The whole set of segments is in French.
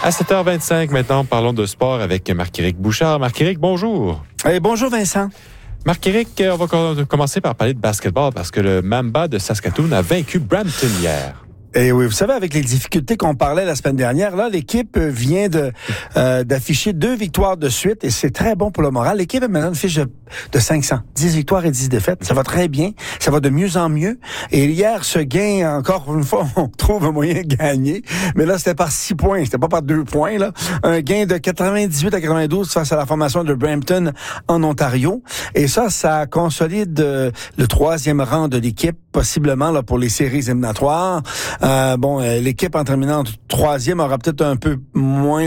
À 7h25 maintenant, parlons de sport avec Marc-Éric Bouchard. Marc-Éric, bonjour. Bonjour Vincent. Marc-Éric, on va commencer par parler de basketball parce que le Mamba de Saskatoon a vaincu Brampton hier. Et oui, vous savez, avec les difficultés qu'on parlait la semaine dernière, là, l'équipe vient d'afficher 2 victoires de suite et c'est très bon pour le moral. L'équipe a maintenant une fiche de 500, 10 victoires et 10 défaites. Ça va très bien, ça va de mieux en mieux. Et hier, ce gain, encore une fois, on trouve un moyen de gagner. Mais là, c'était par 6 points, c'était pas par 2 points, là. Un gain de 98 à 92 face à la formation de Brampton en Ontario. Et ça consolide le 3e rang de l'équipe, possiblement là pour les séries éliminatoires. L'équipe en terminant 3e aura peut-être un peu moins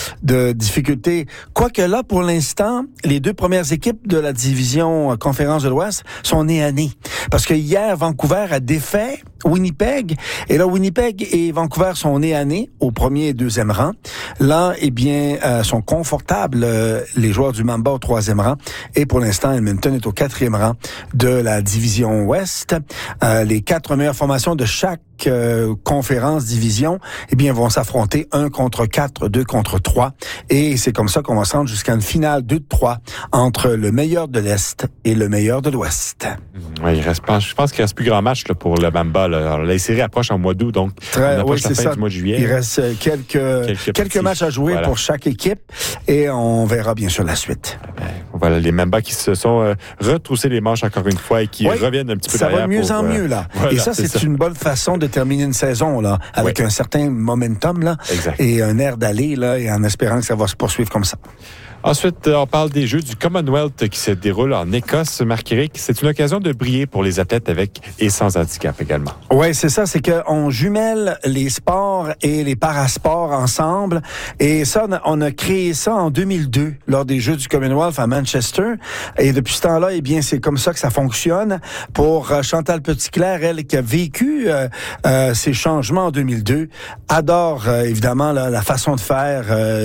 de difficultés. Quoique là, pour l'instant, les 2 premières équipes de la division Conférence de l'Ouest sont nées à nez. Parce que hier, Vancouver a défait Winnipeg. Et là, Winnipeg et Vancouver sont nés à nez au 1er et 2e rang. Là, sont confortables les joueurs du Mamba au 3e rang. Et pour l'instant, Edmonton est au 4e rang de la division Ouest. Les 4 meilleures formations de chaque conférence, division, vont s'affronter 1 contre 4, 2 contre 3. Et c'est comme ça qu'on va se rendre jusqu'à une finale 2-3 entre le meilleur de l'Est et le meilleur de l'Ouest. Oui, je pense qu'il reste plus grand match là, pour le Mamba. Alors, les séries approchent en mois d'août, donc on approche la fin du mois de juillet. Il reste quelques matchs à jouer pour chaque équipe et on verra bien sûr la suite. Voilà, les Mamba qui se sont retroussés les manches encore une fois et qui reviennent un petit peu derrière. Ça va de mieux en mieux, là. Voilà, et ça, c'est une bonne façon de terminer une saison, là, avec un certain momentum, là. Exact. Et un air d'aller, là, et en espérant que ça va se poursuivre comme ça. Ensuite, on parle des Jeux du Commonwealth qui se déroulent en Écosse. Marc-Éric, c'est une occasion de briller pour les athlètes avec et sans handicap également. Oui, c'est ça. C'est qu'on jumelle les sports et les parasports ensemble. Et ça, on a créé ça en 2002 lors des Jeux du Commonwealth à Manchester. Et depuis ce temps-là, c'est comme ça que ça fonctionne. Pour Chantal Petitclerc, elle qui a vécu ces changements en 2002, adore évidemment la façon de faire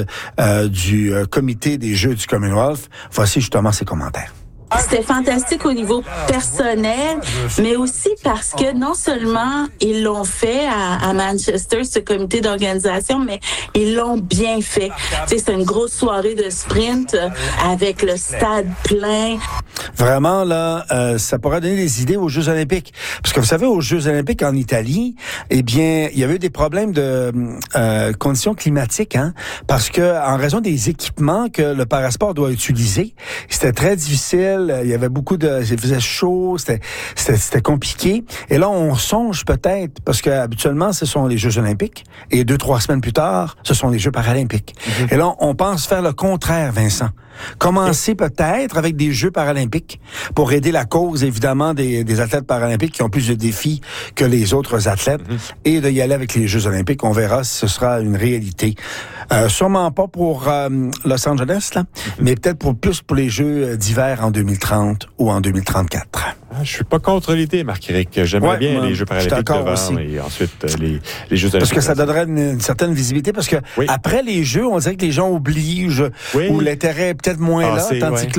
du comité des Jeux du Commonwealth. Voici justement ses commentaires. C'était fantastique au niveau personnel, mais aussi parce que non seulement ils l'ont fait à Manchester, ce comité d'organisation, mais ils l'ont bien fait. C'est une grosse soirée de sprint avec le stade plein. Vraiment, là, ça pourrait donner des idées aux Jeux olympiques. Parce que vous savez, aux Jeux olympiques en Italie, il y avait eu des problèmes de conditions climatiques, parce que en raison des équipements que le parasport doit utiliser, c'était très difficile. Il y avait il faisait chaud, c'était compliqué. Et là, on songe peut-être, parce que habituellement, ce sont les Jeux olympiques, et 2-3 semaines plus tard, ce sont les Jeux paralympiques. Et là, on pense faire le contraire, Vincent. Commencer peut-être avec des Jeux paralympiques pour aider la cause, évidemment, des athlètes paralympiques qui ont plus de défis que les autres athlètes, et de y aller avec les Jeux olympiques. On verra si ce sera une réalité. Sûrement pas pour Los Angeles, là, mais peut-être plus pour les Jeux d'hiver en 2030 ou en 2034. Je suis pas contre l'idée, Marc-Éric. J'aimerais bien les Jeux paralympiques devant aussi. Et ensuite les Jeux olympiques. Parce que ça donnerait une certaine visibilité, parce que après les Jeux, on dirait que les gens obligent, ou l'intérêt est peut-être moins là,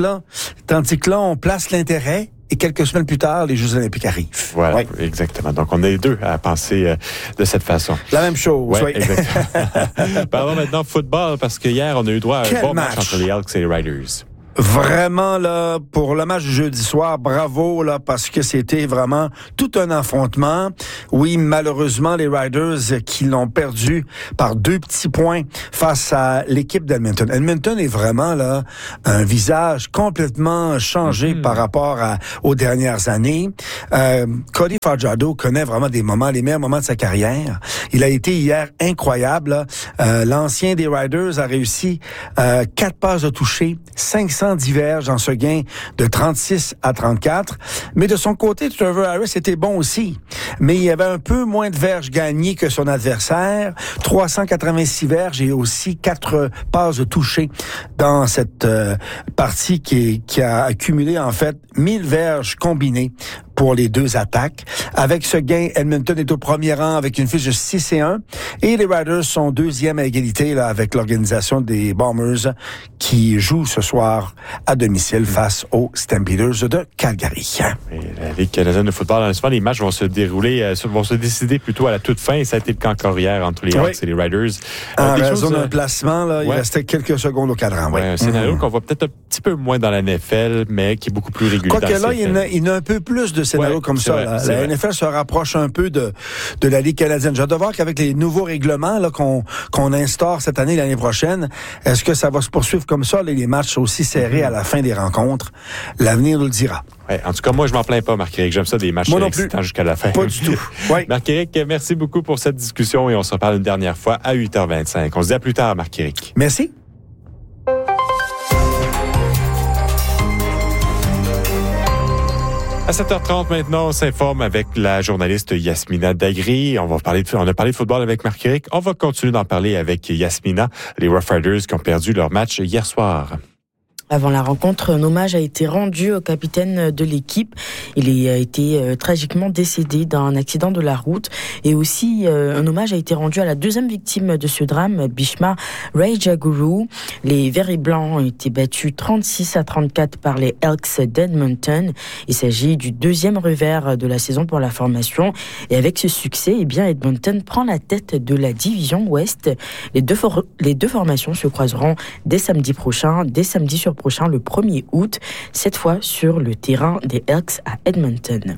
tandis que là, on place l'intérêt. Et quelques semaines plus tard, les Jeux olympiques arrivent. Voilà, exactement. Donc, on est les deux à penser de cette façon. La même chose, oui. Exactement. Parlons maintenant football, parce que hier, on a eu droit à un bon match entre les Elks et les Riders. Vraiment, là, pour le match du jeudi soir, bravo, là, parce que c'était vraiment tout un affrontement. Oui, malheureusement, les Riders qui l'ont perdu par 2 petits points face à l'équipe d'Edmonton. Edmonton est vraiment, là, un visage complètement changé par rapport aux dernières années. Cody Fajardo connaît vraiment les meilleurs moments de sa carrière. Il a été hier incroyable, là. L'ancien des Riders a réussi 4 passes de toucher, 510 verges dans ce gain de 36 à 34. Mais de son côté, Trevor Harris était bon aussi. Mais il y avait un peu moins de verges gagnées que son adversaire. 386 verges et aussi 4 passes de toucher dans cette partie qui a accumulé, en fait, 1000 verges combinées pour les deux attaques. Avec ce gain, Edmonton est au premier rang avec une fiche de 6-1 et les Riders sont deuxième à égalité là, avec l'organisation des Bombers qui jouent ce soir à domicile face aux Stampeders de Calgary. Et la Ligue canadienne de football, souvent les matchs vont se décider plutôt à la toute fin et ça a été le cas encore hier entre les Hawks et les Riders. En raison d'un placement, là, il restait quelques secondes au cadran. Ouais, un scénario qu'on voit peut-être un petit peu moins dans la NFL, mais qui est beaucoup plus régulier. Quoique là, il y a un peu plus de scénarios comme ça. Vrai, la NFL se rapproche un peu de la Ligue canadienne. J'ai hâte de voir qu'avec les nouveaux règlements là, qu'on instaure cette année, l'année prochaine, est-ce que ça va se poursuivre comme ça, les matchs aussi serrés à la fin des rencontres? L'avenir nous le dira. Ouais, en tout cas, moi, je m'en plains pas, Marc-Éric. J'aime ça, des matchs excitants jusqu'à la fin. Pas du tout. Ouais. Marc-Éric, merci beaucoup pour cette discussion et on se reparle une dernière fois à 8h25. On se dit à plus tard, Marc-Éric. Merci. À 7h30 maintenant, on s'informe avec la journaliste Yasmina Dagri. On a parlé de football avec Marc-Éric. On va continuer d'en parler avec Yasmina, les Rough Riders qui ont perdu leur match hier soir. Avant la rencontre, un hommage a été rendu au capitaine de l'équipe. Il a été tragiquement décédé d'un accident de la route. Et aussi, un hommage a été rendu à la deuxième victime de ce drame, Bhishma Rajaguru. Les Verts et Blancs ont été battus 36-34 par les Elks d'Edmonton. Il s'agit du deuxième revers de la saison pour la formation. Et avec ce succès, Edmonton prend la tête de la division Ouest. Les deux formations se croiseront dès samedi prochain, le 1er août, cette fois sur le terrain des Elks à Edmonton.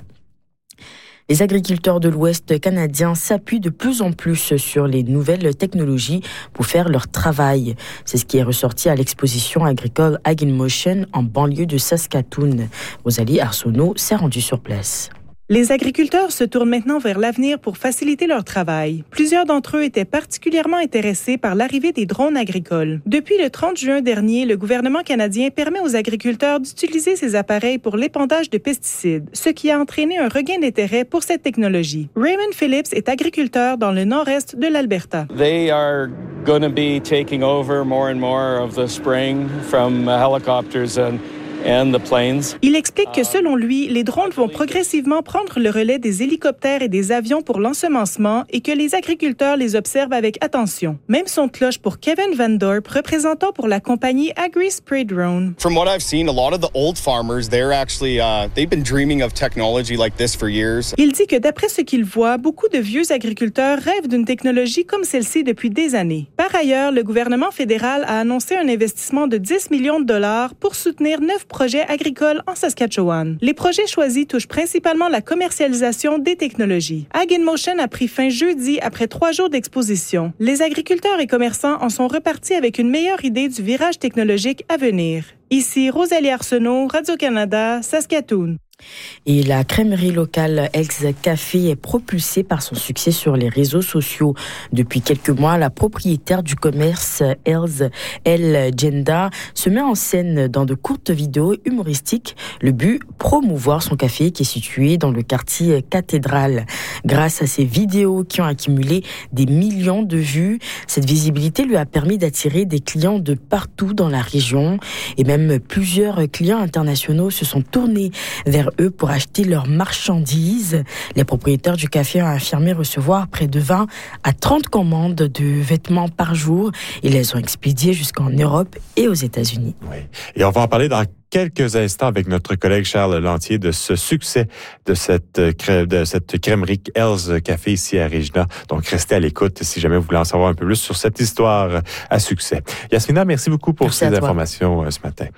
Les agriculteurs de l'Ouest canadien s'appuient de plus en plus sur les nouvelles technologies pour faire leur travail. C'est ce qui est ressorti à l'exposition agricole Ag in Motion en banlieue de Saskatoon. Rosalie Arsenault s'est rendue sur place. Les agriculteurs se tournent maintenant vers l'avenir pour faciliter leur travail. Plusieurs d'entre eux étaient particulièrement intéressés par l'arrivée des drones agricoles. Depuis le 30 juin dernier, le gouvernement canadien permet aux agriculteurs d'utiliser ces appareils pour l'épandage de pesticides, ce qui a entraîné un regain d'intérêt pour cette technologie. Raymond Phillips est agriculteur dans le nord-est de l'Alberta. They are going to be taking over more and more of the spraying from helicopters and the planes. Il explique que selon lui, les drones vont progressivement prendre le relais des hélicoptères et des avions pour l'ensemencement et que les agriculteurs les observent avec attention. Même son cloche pour Kevin Van Dorp, représentant pour la compagnie Agri Spray Drone. From what I've seen, a lot of the old farmers, they're actually they've been dreaming of technology like this for years. Il dit que d'après ce qu'il voit, beaucoup de vieux agriculteurs rêvent d'une technologie comme celle-ci depuis des années. Par ailleurs, le gouvernement fédéral a annoncé un investissement de 10 millions de dollars pour soutenir 9 projets agricoles en Saskatchewan. Les projets choisis touchent principalement la commercialisation des technologies. Ag in Motion a pris fin jeudi après 3 jours d'exposition. Les agriculteurs et commerçants en sont repartis avec une meilleure idée du virage technologique à venir. Ici, Rosalie Arsenault, Radio-Canada, Saskatoon. Et la crèmerie locale Elks Café est propulsée par son succès sur les réseaux sociaux. Depuis quelques mois, la propriétaire du commerce Elks, El Jenda, se met en scène dans de courtes vidéos humoristiques. Le but, promouvoir son café qui est situé dans le quartier Cathédrale. Grâce à ces vidéos qui ont accumulé des millions de vues, cette visibilité lui a permis d'attirer des clients de partout dans la région. Et même plusieurs clients internationaux se sont tournés vers eux pour acheter leurs marchandises. Les propriétaires du café ont affirmé recevoir près de 20 à 30 commandes de vêtements par jour. Ils les ont expédiées jusqu'en Europe et aux États-Unis. Oui. Et on va en parler dans quelques instants avec notre collègue Charles Lantier de ce succès de cette crèmerie Elks Café ici à Regina. Donc, restez à l'écoute si jamais vous voulez en savoir un peu plus sur cette histoire à succès. Yasmina, merci beaucoup pour ces informations ce matin.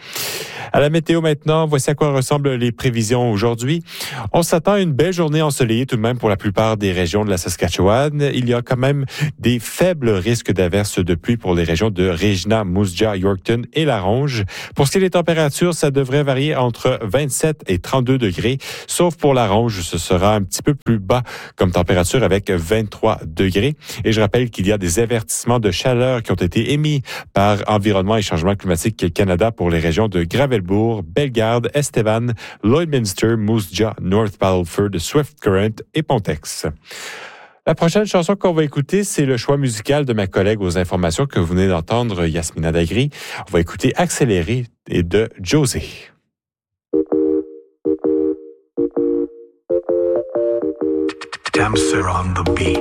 À la météo maintenant, voici à quoi ressemblent les prévisions aujourd'hui. On s'attend à une belle journée ensoleillée tout de même pour la plupart des régions de la Saskatchewan. Il y a quand même des faibles risques d'averses de pluie pour les régions de Regina, Moose Jaw, Yorkton et La Ronge. Pour ce qui est des températures, ça devrait varier entre 27 et 32 degrés, sauf pour La Ronge, ce sera un petit peu plus bas comme température avec 23 degrés. Et je rappelle qu'il y a des avertissements de chaleur qui ont été émis par Environnement et Changement climatique Canada pour les régions de Gravelbourg, Bellegarde, Estevan, Lloydminster, Moose Jaw, North Battleford, Swift Current et Pontex. La prochaine chanson qu'on va écouter, c'est le choix musical de ma collègue aux informations que vous venez d'entendre, Yasmina Dagri. On va écouter Accéléré et de José. Dempster on the beat.